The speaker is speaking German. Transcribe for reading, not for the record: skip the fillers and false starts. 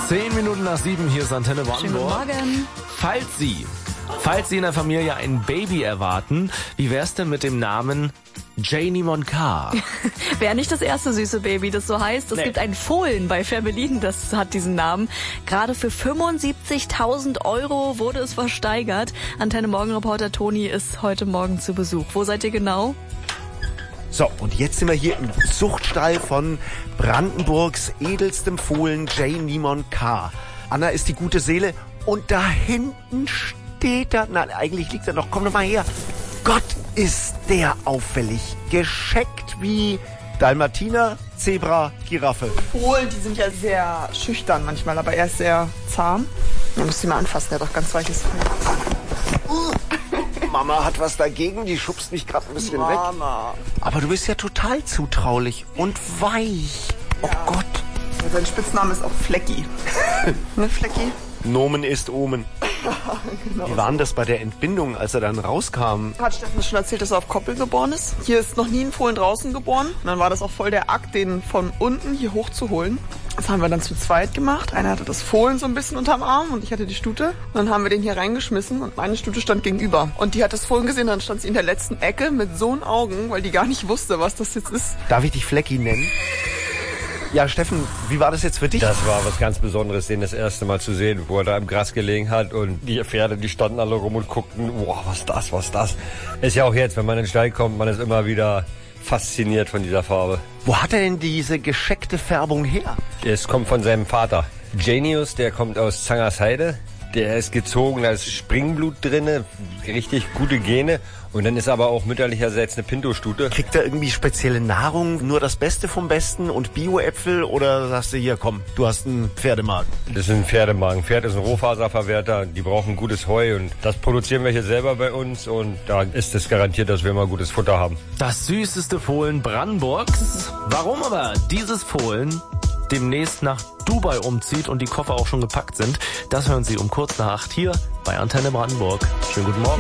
10 Minuten nach 7, hier ist Antenne Brandenburg. Schönen guten Morgen. Falls Sie in der Familie ein Baby erwarten, wie wär's denn mit dem Namen Janie Moncar? Wäre nicht das erste süße Baby, das so heißt. Es gibt ein Fohlen bei Fährberlin, das hat diesen Namen. Gerade für 75.000 € wurde es versteigert. Antenne Morgenreporter Toni ist heute Morgen zu Besuch. Wo seid ihr genau? So, und jetzt sind wir hier im Zuchtstall von Brandenburgs edelstem Fohlen Janie Moncar. Anna ist die gute Seele und da hinten steht er, nein, eigentlich liegt er noch, komm doch mal her. Gott, ist der auffällig, gescheckt wie Dalmatiner, Zebra, Giraffe. Fohlen, die sind ja sehr schüchtern manchmal, aber er ist sehr zahm. Man muss ihn mal anfassen, der hat doch ganz weiches Fell. Mama hat was dagegen, die schubst mich gerade ein bisschen weg. Mama. Aber du bist ja total zutraulich und weich. Oh Gott. Ja, sein Spitzname ist auch Flecki. Ne, Flecki? Nomen ist Omen. Genau. Wie war denn das bei der Entbindung, als er dann rauskam? Hat Steffen schon erzählt, dass er auf Koppel geboren ist. Hier ist noch nie ein Fohlen draußen geboren. Und dann war das auch voll der Akt, den von unten hier hochzuholen. Das haben wir dann zu zweit gemacht. Einer hatte das Fohlen so ein bisschen unterm Arm und ich hatte die Stute. Und dann haben wir den hier reingeschmissen und meine Stute stand gegenüber. Und die hat das Fohlen gesehen, dann stand sie in der letzten Ecke mit so einen Augen, weil die gar nicht wusste, was das jetzt ist. Darf ich dich Flecki nennen? Ja, Steffen, wie war das jetzt für dich? Das war was ganz Besonderes, den das erste Mal zu sehen, wo er da im Gras gelegen hat und die Pferde, die standen alle rum und guckten, boah, was das? Ist ja auch jetzt, wenn man in den Stall kommt, man ist immer wieder fasziniert von dieser Farbe. Wo hat er denn diese gescheckte Färbung her? Es kommt von seinem Vater. Janius, der kommt aus Zangersheide. Der ist gezogen, da ist Springblut drinne, richtig gute Gene. Und dann ist aber auch mütterlicherseits eine Pinto-Stute. Kriegt er irgendwie spezielle Nahrung, nur das Beste vom Besten und Bio-Äpfel? Oder sagst du, hier, komm, du hast einen Pferdemagen? Das ist ein Pferdemagen. Pferd ist ein Rohfaserverwerter, die brauchen gutes Heu und das produzieren wir hier selber bei uns und da ist es garantiert, dass wir immer gutes Futter haben. Das süßeste Fohlen Brandenburgs. Warum aber dieses Fohlen demnächst nach Dubai umzieht und die Koffer auch schon gepackt sind, das hören Sie um kurz nach 8 hier bei Antenne Brandenburg. Schönen guten Morgen.